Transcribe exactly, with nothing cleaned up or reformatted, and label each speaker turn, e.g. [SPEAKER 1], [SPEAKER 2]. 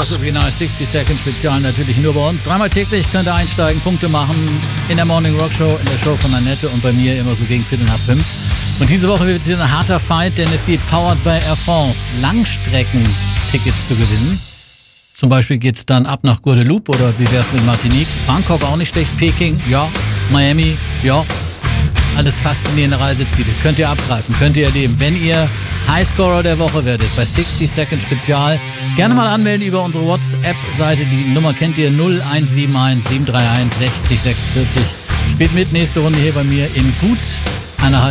[SPEAKER 1] Das Original sixty Second Spezial natürlich nur bei uns. Dreimal täglich könnt ihr einsteigen, Punkte machen in der Morning Rock Show, in der Show von Annette und bei mir immer so gegen Viertel nach fünf. Und diese Woche wird es hier ein harter Fight, denn es geht powered by Air France Langstrecken-Tickets zu gewinnen. Zum Beispiel geht es dann ab nach Guadeloupe oder wie wär's mit Martinique? Bangkok auch nicht schlecht, Peking, ja, Miami, ja. Alles faszinierende Reiseziele. Könnt ihr abgreifen, könnt ihr erleben. Wenn ihr Highscorer der Woche werdet bei sixty Second Spezial, gerne mal anmelden über unsere WhatsApp-Seite. Die Nummer kennt ihr null eins sieben eins sieben drei eins sechzig sechsundvierzig. Spielt mit nächste Runde hier bei mir in gut einer halben